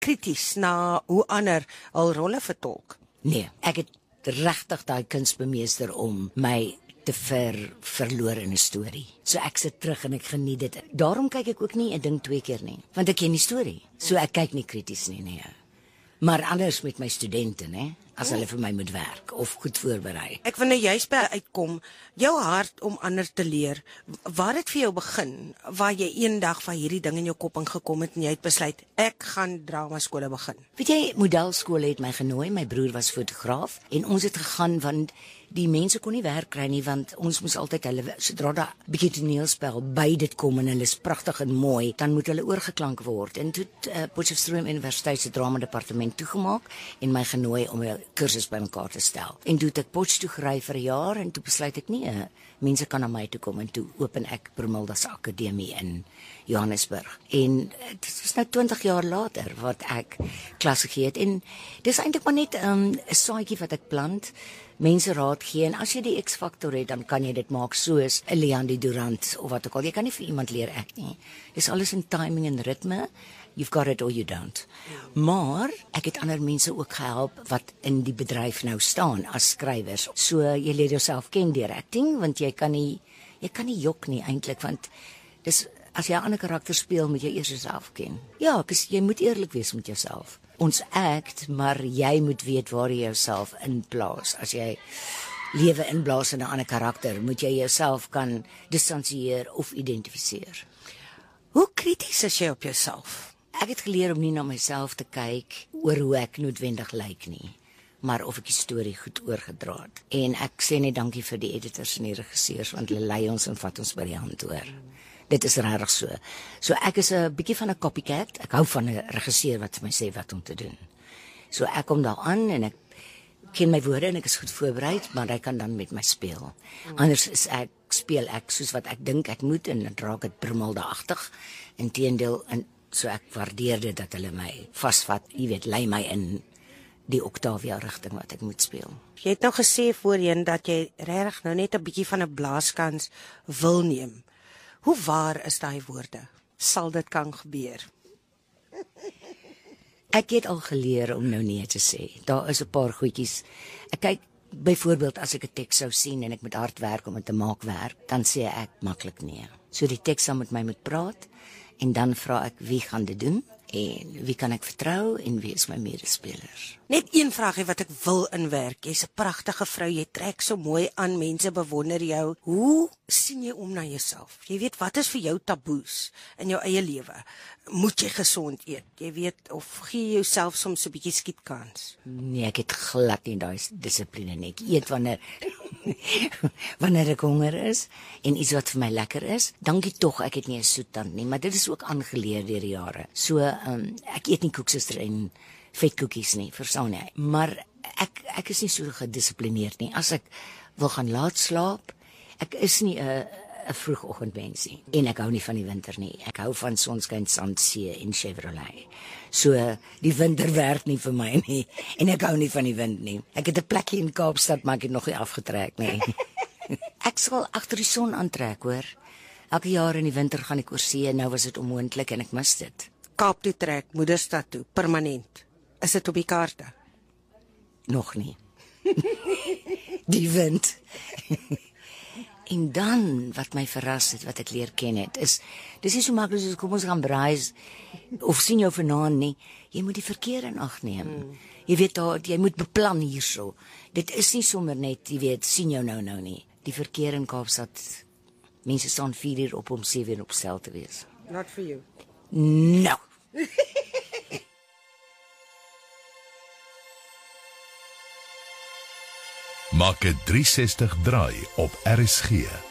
krities na hoe ander hul rolle vertolk? Nee, ek het regtig daai kunsbemeester om my te verloor in 'n storie. So ek sit terug en ek geniet dit. Daarom kyk ek ook nie 'n ding 2 keer nie, want ek ken die storie. So ek kyk nie krities nie, nee. Maar anders met my studente, né, as hulle vir my moet werk of goed voorberei. Ek wil nou juist by uitkom, jou hart om ander te leer. Waar het vir jou begin? Waar jy eendag van hierdie ding in jou kop ingekom het en jy het besluit, ek gaan dramaskole begin. Weet jy, modelskole het my genooi, my broer was fotograaf en ons het gegaan want die mense kon nie werk kry nie want ons moes altyd hulle, sodra daar 'n bietjie toneelspel by dit kom en hulle is pragtig en mooi, dan moet hulle oorgeklank word. En toe het Potchefstroom Universiteit se drama departement toegemaak en my genooi om 'n kursus bymekaar te stel. En toe het ek Potch toe gery vir 'n jaar en toe besluit ek nee, mense kan na my toe kom en toe open ek Brumilda se Akademie in Johannesburg. En dit is nou 20 jaar later wat ek klas gegee het en dis eintlik maar net 'n saadjie wat ek plant. Mense raad gee en as jy die X-faktor het, dan kan jy dit maak soos 'n Leandie Durant of wat ook al. Jy kan nie vir iemand leer ek nie. Dis alles in timing en ritme. You've got it or you don't. Maar ek het ander mense ook gehelp wat in die bedryf nou staan as skrywers. So jy leer jouself ken deur acting want jy kan nie jok nie eintlik want dis as jy 'n ander karakter speel, moet jy eers jouself ken. Ja, jy moet eerlik wees met jouself. Ons act, maar jy moet weet waar jy jouself inplaas. As jy lewe inblaas in 'n ander karakter, moet jy jouself kan distansieer of identifiseer. Hoe krities is jy op jouself? Ek het geleer om nie na myself te kyk oor hoe ek noodwendig lyk nie, maar of ek die storie goed oorgedra het. En ek sê net dankie vir die editors en die regisseurs want hulle lei ons en vat ons by die hand oor. Dit is regtig so. So ek is 'n bietjie van 'n copycat. Ek hou van 'n regisseur wat vir my sê wat om te doen. So ek kom daar aan en ek ken my woorde en ek is goed voorberei, maar hy kan dan met my speel. Anders speel ek soos wat ek dink ek moet en dan raak dit Brumilda-agtig. Inteendeel, en so ek waardeer dit dat hulle my vasvat, jy weet, lei my in die Octavia rigting wat ek moet speel. Jy het nou gesê voorheen dat jy regtig nou net 'n bietjie van 'n blaaskans wil neem. Hoe waar is daai woorde? Sal dit kan gebeur? Ek het al geleer om nou nee te sê. Daar is 'n paar goedjies. Ek kyk byvoorbeeld as ek 'n teks sou sien en ek moet hard werk om dit te maak werk, dan sê ek maklik nee. So die teks sal met my moet praat en dan vra ek wie gaan dit doen en wie kan ek vertrou en wie is my medespelers. Net een vraagie wat ek wil inwerk. Jy's 'n pragtige vrou, jy trek so mooi aan, mense bewonder jou. Hoe sien jy om na jouself? Jy weet, wat is vir jou taboes in jou eie lewe? Moet jy gesond eet? Jy weet, of gee jy jouself soms 'n bietjie skietkans? Nee, ek het glad nie daai dissipline nie. Ek eet wanneer ek honger is en iets wat vir my lekker is. Dankie tog, ek het nie 'n soettand nie, maar dit is ook aangeleer deur die jare. So, ek eet nie koeksuster en vetkoekies nie, verstaan jy? Maar ek is nie so gedissiplineerd nie. As ek wil gaan laat slaap, ek is nie 'n vroegoggendmens nie. En ek hou nie van die winter nie. Ek hou van sonskyn, sand, see en Chevrolet. So die winter werk nie vir my nie. En ek hou nie van die wind nie. Ek het 'n plekjie in Kaapstad, maar ek het nog nie afgetrek nie. Ek sal agter die son aantrek, hoor. Elke jaar in die winter gaan ek oor see, nou was dit onmoontlik en ek mis dit. Kaap toe trek, Moederstad toe, permanent. Is dit op die kaarte? Nog nie. Die wind. En dan, wat my verras het, wat ek leer ken het, dis nie so maklik soos kom ons gaan braai of sien jou vanaand nie. Jy moet die verkeer in ag neem. Jy weet, jy moet beplan hierso. Dit is nie sommer net, jy weet, sien jou nou nie. Die verkeer in Kaapstad, mense staan 4 uur op om 7 uur op stel te wees. Not for you. No. Maak 'n 360 draai op RSG.